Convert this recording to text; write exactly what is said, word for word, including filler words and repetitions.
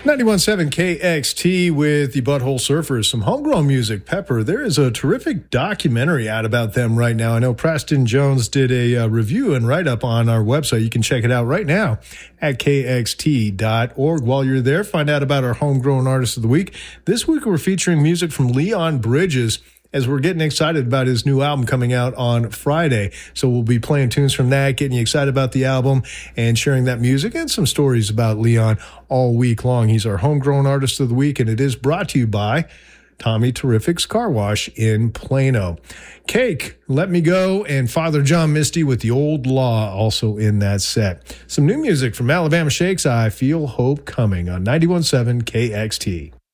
ninety-one point seven K X T with the Butthole Surfers, some homegrown music. Pepper, there is a terrific documentary out about them right now. I know Preston Jones did a uh, review and write-up on our website. You can check it out right now at K X T dot org. While you're there, find out about our Homegrown Artist of the Week. This week, we're featuring music from Leon Bridges, as we're getting excited about his new album coming out on Friday. So we'll be playing tunes from that, getting you excited about the album, and sharing that music and some stories about Leon all week long. He's our Homegrown Artist of the Week, and it is brought to you by Tommy Terrific's Car Wash in Plano. Cake, Let Me Go, and Father John Misty with The Old Law also in that set. Some new music from Alabama Shakes, I Feel Hope Coming on ninety-one point seven K X T.